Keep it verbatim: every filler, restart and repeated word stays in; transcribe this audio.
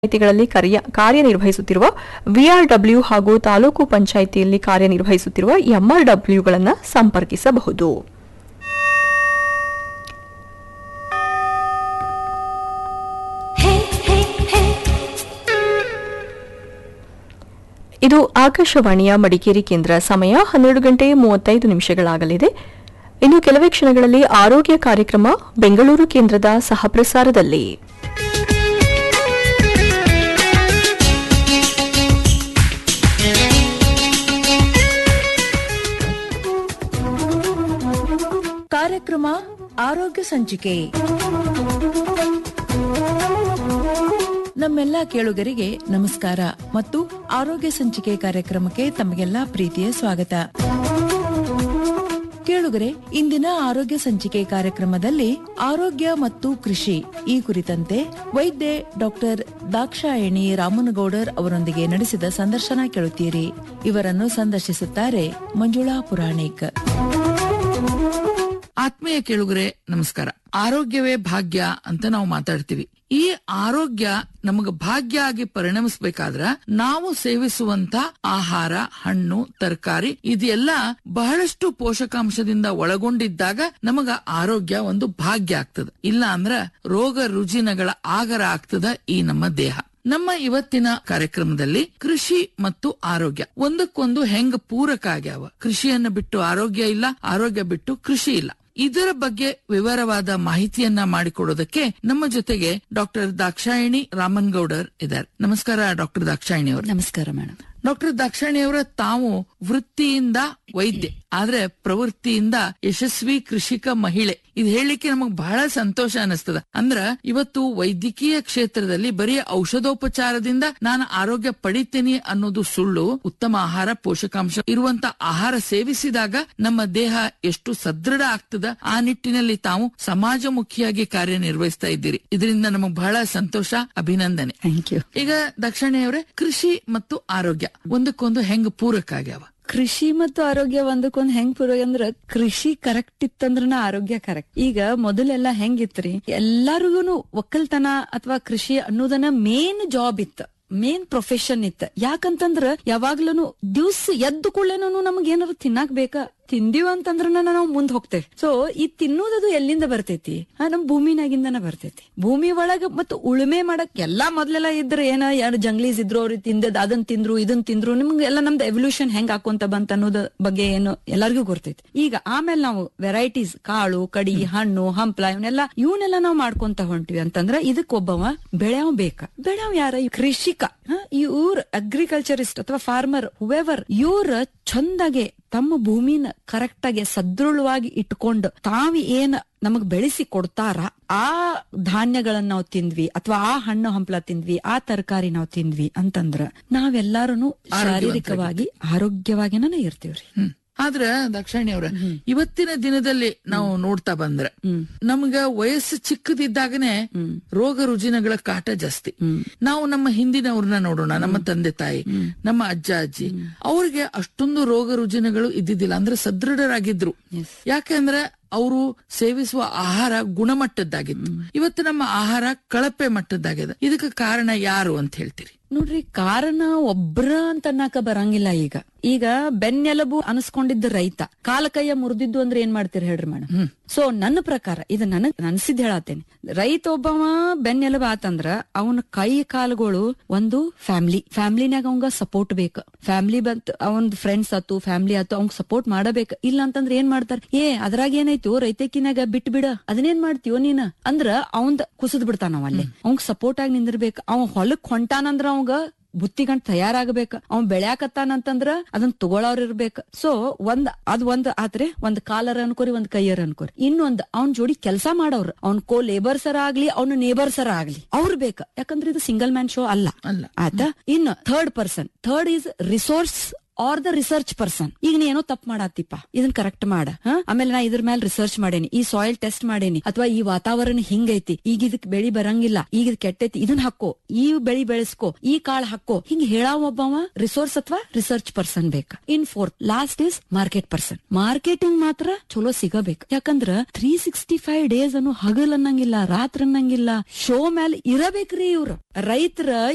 ಪಂಚಾಯಿತಿಗಳಲ್ಲಿ ಕಾರ್ಯನಿರ್ವಹಿಸುತ್ತಿರುವ ವಿಆರ್ಡಬ್ಲ್ಯೂ ಹಾಗೂ ತಾಲೂಕು ಪಂಚಾಯಿತಿಯಲ್ಲಿ ಕಾರ್ಯನಿರ್ವಹಿಸುತ್ತಿರುವ ಎಂಆರ್ಡಬ್ಲ್ಯೂಗಳನ್ನು ಸಂಪರ್ಕಿಸಬಹುದು. ಇದು ಆಕಾಶವಾಣಿಯ ಮಡಿಕೇರಿ ಕೇಂದ್ರ. ಸಮಯ ಹನ್ನೆರಡು ಗಂಟೆ ಮೂವತ್ತೈದು ನಿಮಿಷಗಳಾಗಲಿದೆ. ಇನ್ನು ಕೆಲವೇ ಕ್ಷಣಗಳಲ್ಲಿ ಆರೋಗ್ಯ ಕಾರ್ಯಕ್ರಮ ಬೆಂಗಳೂರು ಕೇಂದ್ರದ ಸಹಪ್ರಸಾರದಲ್ಲಿ. ಕಾರ್ಯಕ್ರಮ ಆರೋಗ್ಯ ಸಂಚಿಕೆ. ನಮ್ಮೆಲ್ಲ ಕೇಳುಗರಿಗೆ ನಮಸ್ಕಾರ ಮತ್ತು ಆರೋಗ್ಯ ಸಂಚಿಕೆ ಕಾರ್ಯಕ್ರಮಕ್ಕೆ ತಮಗೆಲ್ಲ ಪ್ರೀತಿಯ ಸ್ವಾಗತ. ಕೇಳುಗರೆ, ಇಂದಿನ ಆರೋಗ್ಯ ಸಂಚಿಕೆ ಕಾರ್ಯಕ್ರಮದಲ್ಲಿ ಆರೋಗ್ಯ ಮತ್ತು ಕೃಷಿ ಈ ಕುರಿತಂತೆ ವೈದ್ಯೆ ಡಾಕ್ಟರ್ ದಾಕ್ಷಾಯಣಿ ರಾಮನಗೌಡರ್ ಅವರೊಂದಿಗೆ ನಡೆಸಿದ ಸಂದರ್ಶನ ಕೇಳುತ್ತೀರಿ. ಇವರನ್ನು ಸಂದರ್ಶಿಸುತ್ತಾರೆ ಮಂಜುಳಾ ಪುರಾಣಿಕ್. ಆತ್ಮೀಯ ಕೇಳುಗರೆ ನಮಸ್ಕಾರ. ಆರೋಗ್ಯವೇ ಭಾಗ್ಯ ಅಂತ ನಾವು ಮಾತಾಡ್ತೀವಿ. ಈ ಆರೋಗ್ಯ ನಮಗ ಭಾಗ್ಯ ಆಗಿ ಪರಿಣಮಿಸಬೇಕಾದ್ರ ನಾವು ಸೇವಿಸುವಂತ ಆಹಾರ, ಹಣ್ಣು, ತರಕಾರಿ ಇದೆಲ್ಲ ಬಹಳಷ್ಟು ಪೋಷಕಾಂಶದಿಂದ ಒಳಗೊಂಡಿದ್ದಾಗ ನಮಗ ಆರೋಗ್ಯ ಒಂದು ಭಾಗ್ಯ ಆಗ್ತದ. ಇಲ್ಲ ಅಂದ್ರ ರೋಗ ರುಜಿನಗಳ ಆಗರ ಆಗ್ತದ ಈ ನಮ್ಮ ದೇಹ. ನಮ್ಮ ಇವತ್ತಿನ ಕಾರ್ಯಕ್ರಮದಲ್ಲಿ ಕೃಷಿ ಮತ್ತು ಆರೋಗ್ಯ ಒಂದಕ್ಕೊಂದು ಹೆಂಗ ಪೂರಕ ಆಗ್ಯಾವ. ಕೃಷಿಯನ್ನ ಬಿಟ್ಟು ಆರೋಗ್ಯ ಇಲ್ಲ, ಆರೋಗ್ಯ ಬಿಟ್ಟು ಕೃಷಿ ಇಲ್ಲ. ಇದರ ಬಗ್ಗೆ ವಿವರವಾದ ಮಾಹಿತಿಯನ್ನ ಮಾಡಿಕೊಡೋದಕ್ಕೆ ನಮ್ಮ ಜೊತೆಗೆ ಡಾಕ್ಟರ್ ದಾಕ್ಷಾಯಣಿ ರಾಮನ್ಗೌಡರ್ ಇದ್ದಾರೆ. ನಮಸ್ಕಾರ ಡಾಕ್ಟರ್ ದಾಕ್ಷಾಯಣಿ ಅವರು. ನಮಸ್ಕಾರ ಮೇಡಮ್. ಡಾಕ್ಟರ್ ದಾಕ್ಷಾಯಣಿ ಅವರ ತಾವು ವೃತ್ತಿಯಿಂದ ವೈದ್ಯೆ, ಆದ್ರೆ ಪ್ರವೃತ್ತಿಯಿಂದ ಯಶಸ್ವಿ ಕೃಷಿಕ ಮಹಿಳೆ. ಇದು ಹೇಳಲಿಕ್ಕೆ ನಮಗ್ ಬಹಳ ಸಂತೋಷ ಅನಿಸ್ತದ. ಅಂದ್ರ ಇವತ್ತು ವೈದ್ಯಕೀಯ ಕ್ಷೇತ್ರದಲ್ಲಿ ಬರೀ ಔಷಧೋಪಚಾರದಿಂದ ನಾನು ಆರೋಗ್ಯ ಪಡಿತೀನಿ ಅನ್ನೋದು ಸುಳ್ಳು. ಉತ್ತಮ ಆಹಾರ, ಪೋಷಕಾಂಶ ಇರುವಂತ ಆಹಾರ ಸೇವಿಸಿದಾಗ ನಮ್ಮ ದೇಹ ಎಷ್ಟು ಸದೃಢ ಆಗ್ತದ, ಆ ನಿಟ್ಟಿನಲ್ಲಿ ತಾವು ಸಮಾಜಮುಖಿಯಾಗಿ ಕಾರ್ಯನಿರ್ವಹಿಸ್ತಾ ಇದ್ದೀರಿ. ಇದರಿಂದ ನಮಗ್ ಬಹಳ ಸಂತೋಷ, ಅಭಿನಂದನೆ. Thank you. ಈಗ ದಕ್ಷಿಣೆ ಅವರೇ, ಕೃಷಿ ಮತ್ತು ಆರೋಗ್ಯ ಒಂದಕ್ಕೊಂದು ಹೆಂಗ್ ಪೂರಕ ಆಗ್ಯಾವ? ಕೃಷಿ ಮತ್ತು ಆರೋಗ್ಯ ಒಂದಕ್ಕೊಂದ್ ಹೆಂಗ್ ಪೂರಕ ಅಂದ್ರ ಕೃಷಿ ಕರೆಕ್ಟ್ ಇತ್ತಂದ್ರನ ಆರೋಗ್ಯ ಕರೆಕ್ಟ್. ಈಗ ಮೊದಲೆಲ್ಲಾ ಹೆಂಗಿತ್ರಿ, ಎಲ್ಲಾರಿಗೂನು ಒಕ್ಕಲ್ತನ ಅಥವಾ ಕೃಷಿ ಅನ್ನೋದನ್ನ ಮೇನ್ ಜಾಬ್ ಇತ್ತು, ಮೇನ್ ಪ್ರೊಫೆಷನ್ ಇತ್ತ. ಯಾಕಂತಂದ್ರ ಯಾವಾಗ್ಲೂ ದಿವ್ಸ ಎದ್ದು ಕೂಡಲೇನು ನಮಗ್ ಏನಾದ್ರು ತಿನ್ನಾಕ್ ಬೇಕಾ, ತಿಂದಿವ ಅಂತಂದ್ರ ನಾವು ಮುಂದ್ ಹೋಗ್ತೇವೆ. ಸೊ ಈ ತಿನ್ನೋದದು ಎಲ್ಲಿಂದ ಬರ್ತೈತಿ? ನಮ್ ಭೂಮಿನಾಗಿಂದನ ಬರ್ತೈತಿ. ಭೂಮಿ ಒಳಗ ಮತ್ತು ಉಳುಮೆ ಮಾಡಕ್ ಎಲ್ಲಾ ಮೊದ್ಲೆಲ್ಲ ಇದ್ರೆ ಏನ ಯಾರು ಜಂಗ್ಲೀಸ್ ಇದ್ರು, ಅವ್ರು ತಿಂದದ್ ಅದನ್ ತಿಂದ್ರು ಇದನ್ ತಿಂದ್ರು, ನಿಮ್ಗೆ ಎಲ್ಲ ನಮ್ದು ಎವಲ್ಯೂಷನ್ ಹೆಂಗ್ ಹಾಕೊಂತ ಬಂತ ಅನ್ನೋದ ಬಗ್ಗೆ ಏನು ಎಲ್ಲರಿಗೂ ಗೊತ್ತೈತಿ. ಈಗ ಆಮೇಲೆ ನಾವು ವೆರೈಟೀಸ್, ಕಾಳು ಕಡಿ, ಹಣ್ಣು ಹಂಪ್ಲ ಇವನ್ನೆಲ್ಲ ಇವನ್ನೆಲ್ಲ ನಾವು ಮಾಡ್ಕೊಂತ ಹೊಂಟಿವಿ. ಅಂತಂದ್ರ ಇದಕ್ ಒಬ್ಬವ ಬೆಳೆಯವ್ ಬೇಕ. ಬೆಳೆಯವ್ ಯಾರ? ಕೃಷಿಕ. ಇವ್ರ ಅಗ್ರಿಕಲ್ಚರಿಸ್ಟ್ ಅಥವಾ ಫಾರ್ಮರ್ ಹುವೆವರ್, ಇವ್ರ ಚಂದಾಗೆ ತಮ್ಮ ಭೂಮಿನ ಕರೆಕ್ಟ್ ಆಗಿ ಸದೃಢವಾಗಿ ಇಟ್ಕೊಂಡು ತಾವು ಏನ್ ನಮಗ್ ಬೆಳೆಸಿ ಕೊಡ್ತಾರ ಆ ಧಾನ್ಯಗಳನ್ನ ನಾವು ತಿಂದ್ವಿ ಅಥವಾ ಆ ಹಣ್ಣು ಹಂಪ್ಲ ತಿಂದ್ವಿ, ಆ ತರಕಾರಿ ನಾವು ತಿಂದ್ವಿ ಅಂತಂದ್ರ ನಾವೆಲ್ಲಾರು ಶಾರೀರಿಕವಾಗಿ ಆರೋಗ್ಯವಾಗಿನ ಇರ್ತೀವ್ರಿ. ಆದ್ರ ದಕ್ಷಿಣಿ ಅವ್ರ, ಇವತ್ತಿನ ದಿನದಲ್ಲಿ ನಾವು ನೋಡ್ತಾ ಬಂದ್ರ ನಮ್ಗ ವಯಸ್ಸು ಚಿಕ್ಕದಿದ್ದಾಗನೆ ರೋಗ ರುಜಿನಗಳ ಕಾಟ ಜಾಸ್ತಿ. ನಾವು ನಮ್ಮ ಹಿಂದಿನವ್ರನ್ನ ನೋಡೋಣ, ನಮ್ಮ ತಂದೆ ತಾಯಿ, ನಮ್ಮ ಅಜ್ಜ ಅಜ್ಜಿ, ಅವ್ರಿಗೆ ಅಷ್ಟೊಂದು ರೋಗ ರುಜಿನಗಳು ಇದ್ದಿದ್ದಿಲ್ಲ. ಅಂದ್ರೆ ಸದೃಢರಾಗಿದ್ರು. ಯಾಕೆಂದ್ರೆ ಅವರು ಸೇವಿಸುವ ಆಹಾರ ಗುಣಮಟ್ಟದ್ದಾಗಿತ್ತು. ಇವತ್ತು ನಮ್ಮ ಆಹಾರ ಕಳಪೆ ಮಟ್ಟದ್ದಾಗಿದೆ. ಇದಕ್ಕೆ ಕಾರಣ ಯಾರು ಅಂತ ಹೇಳ್ತೀರಿ? ನೋಡ್ರಿ, ಕಾರಣ ಒಬ್ರ ಅಂತ ಅನ್ನಕ ಬರಂಗಿಲ್ಲ. ಈಗ ಈಗ ಬೆನ್ನೆಲುಬು ಅನ್ಸ್ಕೊಂಡಿದ್ದ ರೈತ ಕಾಲ ಕೈಯ ಮುರಿದಿದ್ದು ಅಂದ್ರೆ ಏನ್ ಮಾಡ್ತೀರಿ ಹೇಳ್ರಿ ಮೇಡಮ್? ಸೊ ನನ್ನ ಪ್ರಕಾರ ಇದು ನನಗ್ ಅನ್ಸಿದ್ ಹೇಳತ್ತೇನೆ. ರೈತ ಒಬ್ಬವ ಬೆನ್ನೆಲುಬು ಆತಂದ್ರ ಅವನ ಕೈ ಕಾಲುಗಳು ಒಂದು ಫ್ಯಾಮಿಲಿ ಫ್ಯಾಮಿಲಿನಾಗ ಅವಂಗ ಸಪೋರ್ಟ್ ಬೇಕು. ಫ್ಯಾಮಿಲಿ ಬಂತ್ ಅವನ್ ಫ್ರೆಂಡ್ಸ್ ಆತು, ಫ್ಯಾಮಿಲಿ ಆತು, ಅವಂಗ್ ಸಪೋರ್ಟ್ ಮಾಡಬೇಕು. ಇಲ್ಲ ಅಂತಂದ್ರ ಏನ್ ಮಾಡ್ತಾರ, ಏ ಅದ್ರಾಗ ಏನಾಯ್ತು ರೈತಕಿನಾಗ ಬಿಟ್ ಬಿಡ, ಅದನ್ನೇನ್ ಮಾಡ್ತೀವೋ ನೀನ್ ಅಂದ್ರ ಅವಂದ್ ಕುಸದ್ ಬಿಡ್ತಾನ. ಅವ ಅಲ್ಲಿ ಅವಂಗ್ ಸಪೋರ್ಟ್ ಆಗಿ ನಿಂದಿರ್ಬೇಕು. ಅವ್ ಹೊಲಕ್ ಹೊಂಟಾನಂದ್ರ ಅವಂಗ ಬುತ್ತಿಗಂಟ್ ತಯಾರಾಗಬೇಕ. ಅವ್ನ್ ಬೆಳ್ಯಾಕತ್ತಾನಂತಂದ್ರ ಅದನ್ನ ತಗೊಳವ್ರ ಇರ್ಬೇಕ. ಸೊ ಒಂದ್ ಅದ್ ಒಂದ್ ಆದ್ರೆ ಒಂದ್ ಕಾಲರ್ ಅನ್ಕೋರಿ, ಒಂದ್ ಕೈಯರ್ ಅನ್ಕೋರಿ. ಇನ್ನೊಂದ್ ಅವ್ನ್ ಜೋಡಿ ಕೆಲಸ ಮಾಡೋರು, ಅವ್ನ್ ಕೋ ಲೇಬರ್ಸರ ಆಗ್ಲಿ, ಅವ್ನ ನೇಬರ್ಸರ ಆಗ್ಲಿ, ಅವ್ರ ಬೇಕ. ಯಾಕಂದ್ರೆ ಇದು ಸಿಂಗಲ್ ಮ್ಯಾನ್ ಶೋ ಅಲ್ಲ. ಆಯ್ತಾ? ಇನ್ನು third person, third is resource are the research person. ಈಗ ನೀ ಏನೋ ತಪ್ಪು ಮಾಡತ್ತಿಪ್ಪ, ಇದನ್ ಕರೆಕ್ಟ್ ಮಾಡ. ಆಮೇಲೆ ನಾ ಇದ್ರ ಮೇಲೆ ರಿಸರ್ಚ್ ಮಾಡೇನಿ, ಈ ಸಾಯಿಲ್ ಟೆಸ್ಟ್ ಮಾಡೇನಿ, ಅಥವಾ ಈ ವಾತಾವರಣ ಹಿಂಗೈತಿ, ಈಗ ಇದಕ್ ಬೆಳಿ ಬರಂಗಿಲ್ಲ, ಈಗ ಇದ್ ಕೆಟ್ಟೈತಿ, ಇದನ್ ಹಾಕೋ, ಈ ಬೆಳಿ ಬೆಳೆಸ್ಕೋ, ಈ ಕಾಳು ಹಾಕೋ, ಹಿಂಗ್ ಹೇಳಾವ ಒಬ್ಬವ ರಿಸೋರ್ಸ್ ಅಥವಾ ರಿಸರ್ಚ್ ಪರ್ಸನ್ ಬೇಕ. ಇನ್ fourth last is market person. Marketing ಮಾತ್ರ ಚಲೋ ಸಿಗಬೇಕು. ಯಾಕಂದ್ರ ತ್ರೀ ಸಿಕ್ಸ್ಟಿ ಫೈವ್ ಡೇಸ್ ಅನ್ನು ಹಗಲ್ ಅನ್ನಂಗಿಲ್ಲ, ರಾತ್ರಿ ಅನ್ನಂಗಿಲ್ಲ, ಶೋ ಮೇಲೆ ಇರಬೇಕ್ರಿ ಇವ್ರು. ರೈತರ